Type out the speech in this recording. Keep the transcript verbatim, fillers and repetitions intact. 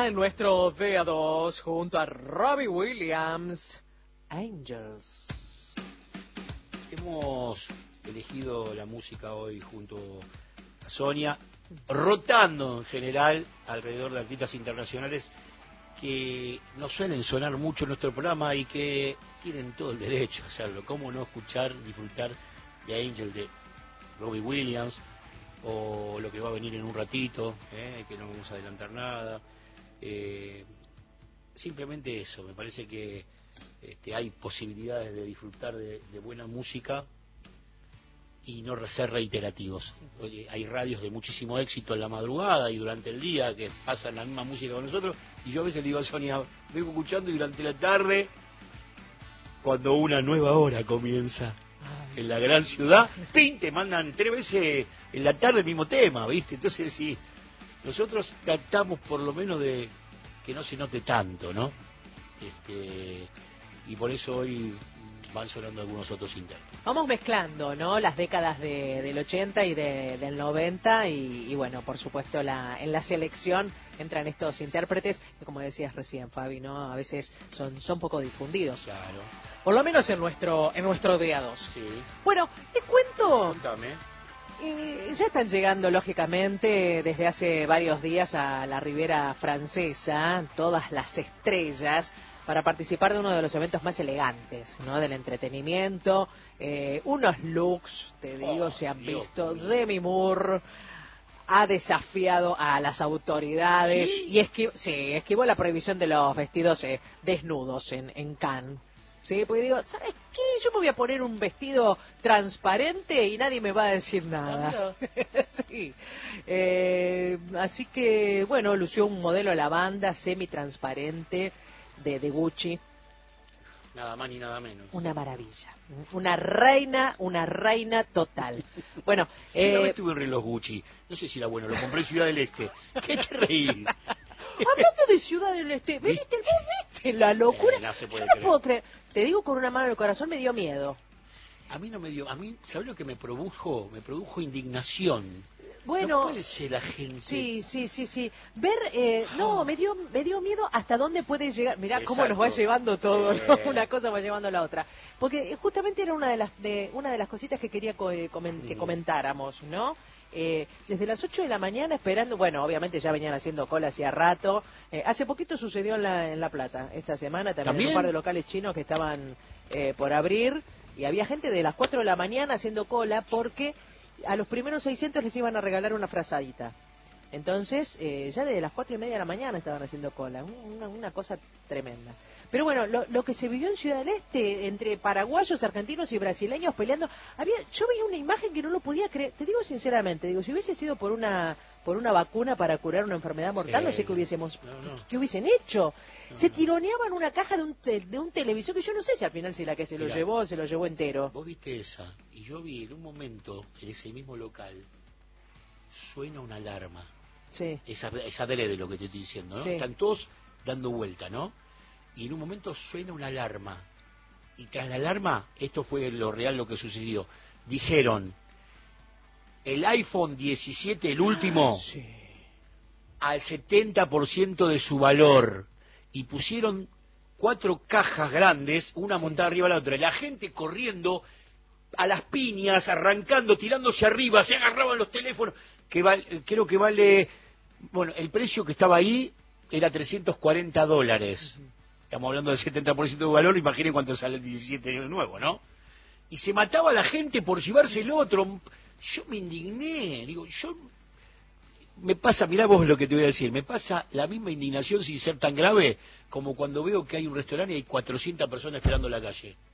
Suena en nuestro D A dos junto a Robbie Williams, Angels. Hemos elegido la música hoy junto a Sonia, rotando en general alrededor de artistas internacionales que no suelen sonar mucho en nuestro programa y que tienen todo el derecho a hacerlo. ¿Cómo no escuchar, disfrutar de Angel de Robbie Williams, o lo que va a venir en un ratito, eh, que no vamos a adelantar nada? Eh, simplemente eso, me parece que este, hay posibilidades de disfrutar de, de buena música y no ser reiterativos. Oye, hay radios de muchísimo éxito en la madrugada y durante el día que pasan la misma música con nosotros, y yo a veces le digo a Sonia, vengo escuchando y durante la tarde, cuando una nueva hora comienza en la gran ciudad, ¡pin!, te mandan tres veces en la tarde el mismo tema, ¿viste? Entonces sí, nosotros tratamos por lo menos de que no se note tanto, ¿no? Este, y por eso hoy van sonando algunos otros intérpretes. Vamos mezclando, ¿no? Las décadas de, del ochenta y de, del noventa y, y bueno, por supuesto la, en la selección entran estos intérpretes que, como decías recién, Fabi, ¿no? A veces son, son poco difundidos. Claro. Por lo menos en nuestro en nuestro D A dos. Sí. Bueno, te cuento. Contame. Eh, ya están llegando, lógicamente, desde hace varios días a la Ribera Francesa todas las estrellas para participar de uno de los eventos más elegantes, ¿no? Del entretenimiento. Eh, unos looks, te digo, Oh, se han Dios visto. mío. Demi Moore ha desafiado a las autoridades. ¿Sí? y esqui sí, esquivó la prohibición de los vestidos eh, desnudos en, en Cannes. Sí, porque digo, ¿sabes qué? Yo me voy a poner un vestido transparente y nadie me va a decir nada. Ah, Sí. Eh, así que, bueno, lució un modelo lavanda semi-transparente de, de Gucci. nada más ni nada menos. Una maravilla. Una reina, una reina total. Bueno, Yo una eh, vez tuve un reloj Gucci, no sé si era bueno, lo compré en Ciudad del Este. ¿Qué te reí? hablando de Ciudad del Este, ¿viste, vos viste la locura? Eh, no se puede Yo no creer. puedo creer. Te digo con una mano en el corazón, me dio miedo. A mí no me dio, a mí, ¿sabes lo que me produjo? Me produjo indignación. Bueno, No puede ser la gente. sí, sí, sí, sí. Ver, eh, no, me dio, me dio miedo hasta dónde puede llegar. Mirá cómo nos va Exacto. llevando todo, Sí. ¿no? Una cosa va llevando a la otra. Porque justamente era una de las, de, una de las cositas que quería co eh, comen que Ujú. comentáramos, ¿no? Eh, desde las ocho de la mañana esperando, bueno, obviamente ya venían haciendo cola hacía rato. Eh, hace poquito sucedió en La, en La Plata, esta semana, también, ¿También? en un par de locales chinos que estaban eh, por abrir. Y había gente de las cuatro de la mañana haciendo cola porque a los primeros seiscientos les iban a regalar una frazadita. Entonces, eh, ya desde las cuatro y media de la mañana estaban haciendo cola. Una, una cosa tremenda. Pero bueno, lo, lo que se vivió en Ciudad del Este, entre paraguayos, argentinos y brasileños peleando, había, yo veía una imagen que no lo podía creer. Te digo sinceramente, digo, si hubiese sido por una por una vacuna para curar una enfermedad mortal, Sí, no sé qué no, hubiésemos, no, no. qué, qué hubiesen hecho. No, Se no. tironeaban una caja de un, te, de un televisor que yo no sé si al final si la que se lo Mirá. llevó, se lo llevó entero. Vos viste esa, y yo vi en un momento, en ese mismo local, suena una alarma. Sí, Es, ad- es adrede lo que te estoy diciendo, ¿no? Sí. Están todos dando vuelta, ¿no? Y en un momento suena una alarma. Y tras la alarma, esto fue lo real lo que sucedió. Dijeron, el iPhone diecisiete, el último, sí. al setenta por ciento de su valor. Y pusieron cuatro cajas grandes, una Sí. montada arriba de la otra. Y la gente corriendo a las piñas, arrancando, tirándose arriba, se agarraban los teléfonos. Que val- creo que vale, bueno, el precio que estaba ahí era trescientos cuarenta dólares. Ujú. Estamos hablando del setenta por ciento de valor, imaginen cuánto sale el diecisiete nuevo, ¿no? Y se mataba a la gente por llevarse el otro. Yo me indigné, digo, yo... Me pasa, mirá vos lo que te voy a decir, me pasa la misma indignación sin ser tan grave como cuando veo que hay un restaurante y hay cuatrocientas personas esperando en la calle.